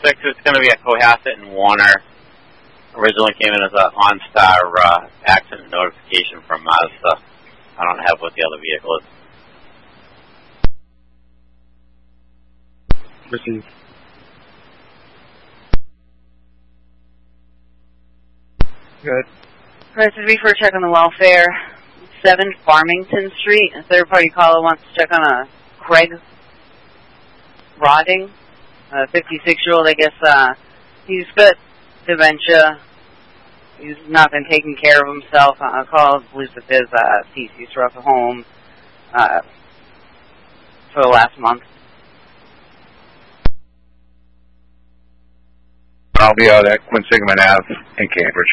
it's going to be at Cohasset and Warner. Originally came in as an OnStar accident notification from Mazda. I don't have what the other vehicle is. Received. Good. Press to be for a check on the welfare. 7 Farmington Street. A third-party caller wants to check on a Craig Rodding, a 56-year-old. I guess he's got dementia. He's not been taking care of himself. A call believes that there's feces throughout the home for the last month. I'll be out at Quinsigamond Ave in Cambridge.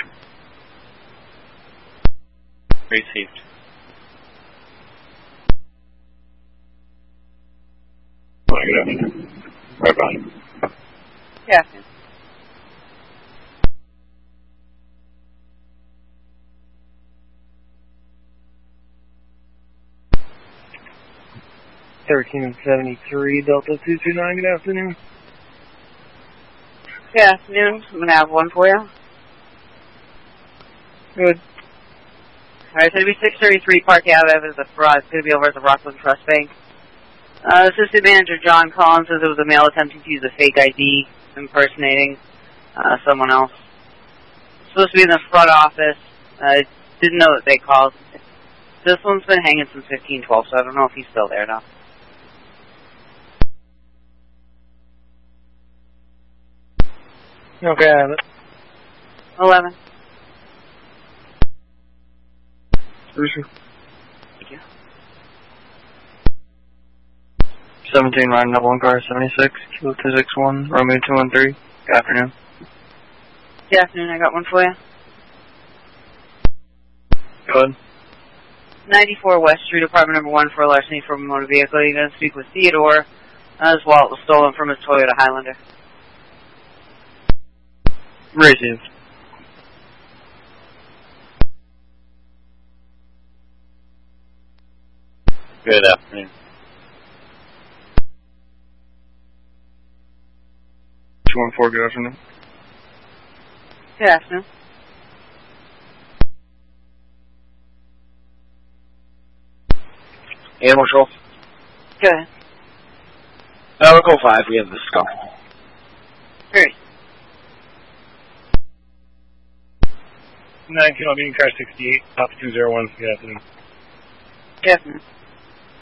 Received. Bye-bye. Yeah. $13.73 Delta 229. Good afternoon. Good afternoon. I'm going to have one for you. Good. All right, so it'll be 633 Park Ave. It's going to be over at the Rockland Trust Bank. Assistant Manager John Collins says it was a male attempting to use a fake ID, impersonating someone else. Supposed to be in the front office. Didn't know that they called. This one's been hanging since 1512, so I don't know if he's still there now. Okay, I have it. 11. Bruce. Thank you. 17 Ryan Double One Car 76, Kilo 261, Romeo 213. Good afternoon. Good afternoon, I got one for you. Good. 94 West Street, apartment number 1 for a larceny from a motor vehicle. You're going to speak with Theodore. His wallet was stolen from his Toyota Highlander. Received. Good afternoon. 214, good afternoon. Good afternoon. Animal Control. Go ahead. Local 5, we have the skull. Great. 9 Kilo Bean Car 68, Papa 201. Good afternoon. Good afternoon.